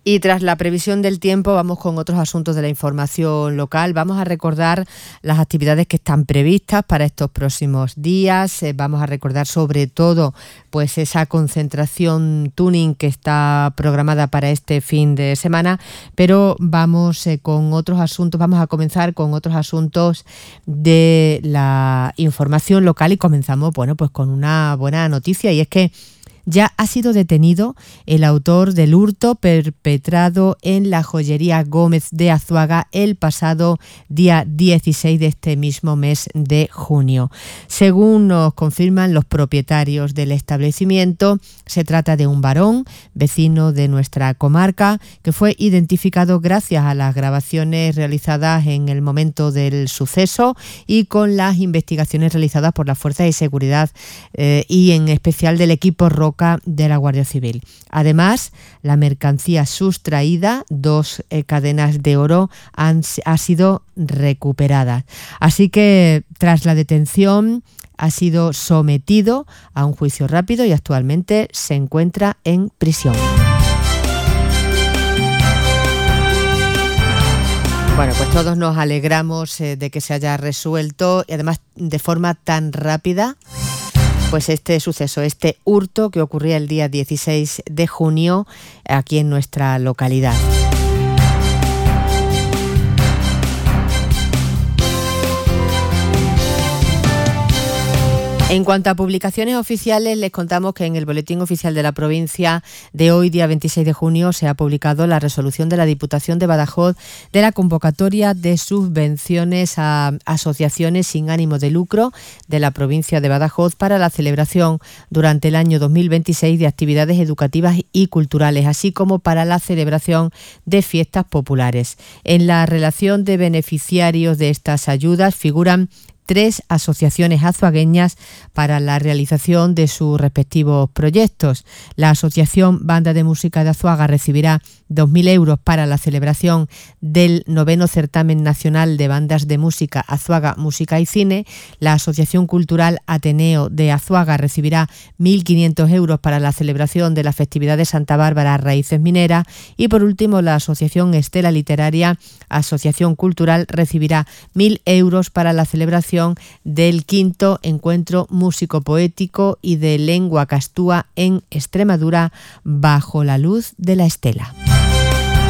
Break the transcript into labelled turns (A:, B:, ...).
A: Y tras la previsión del tiempo vamos con otros asuntos de la información local. Vamos a recordar las actividades que están previstas para estos próximos días. Vamos a recordar sobre todo pues esa concentración tuning que está programada para este fin de semana. Pero vamos con otros asuntos. Vamos a comenzar con otros asuntos de la información local y comenzamos pues con una buena noticia, y es que ya ha sido detenido el autor del hurto perpetrado en la joyería Gómez de Azuaga el pasado día 16 de este mismo mes de junio. Según nos confirman los propietarios del establecimiento, se trata de un varón, vecino de nuestra comarca, que fue identificado gracias a las grabaciones realizadas en el momento del suceso y con las investigaciones realizadas por las fuerzas de seguridad y en especial del equipo Roca de la Guardia Civil. Además, la mercancía sustraída, 2 cadenas de oro, ha sido recuperada. Así que, tras la detención, ha sido sometido a un juicio rápido y actualmente se encuentra en prisión. Bueno, pues todos nos alegramos de que se haya resuelto y además de forma tan rápida pues este suceso, este hurto que ocurría el día 16 de junio aquí en nuestra localidad. En cuanto a publicaciones oficiales, les contamos que en el Boletín Oficial de la Provincia de hoy, día 26 de junio, se ha publicado la resolución de la Diputación de Badajoz de la convocatoria de subvenciones a asociaciones sin ánimo de lucro de la provincia de Badajoz para la celebración durante el año 2026 de actividades educativas y culturales, así como para la celebración de fiestas populares. En la relación de beneficiarios de estas ayudas figuran 3 asociaciones azuagueñas para la realización de sus respectivos proyectos. La Asociación Banda de Música de Azuaga recibirá 2.000 euros para la celebración del 9º Certamen Nacional de Bandas de Música Azuaga Música y Cine. La Asociación Cultural Ateneo de Azuaga recibirá 1.500 euros para la celebración de la festividad de Santa Bárbara Raíces Mineras. Y por último, la Asociación Estela Literaria, Asociación Cultural, recibirá 1.000 euros para la celebración del 5º Encuentro Músico Poético y de Lengua Castúa en Extremadura bajo la luz de la estela.